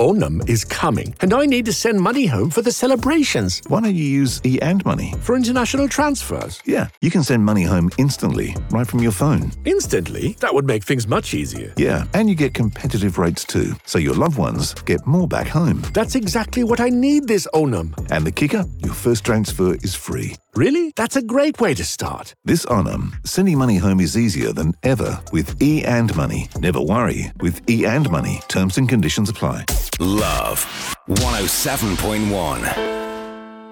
Onam is coming, and I need to send money home for the celebrations. Why don't you use e&money? For international transfers? Yeah, you can send money home instantly, right from your phone. Instantly? That would make things much easier. Yeah, and you get competitive rates too, so your loved ones get more back home. That's exactly what I need this Onam. And the kicker? Your first transfer is free. Really? That's a great way to start. This Onam, sending money home is easier than ever with e&money. Never worry, with e&money. Terms and conditions apply. Love 107.1.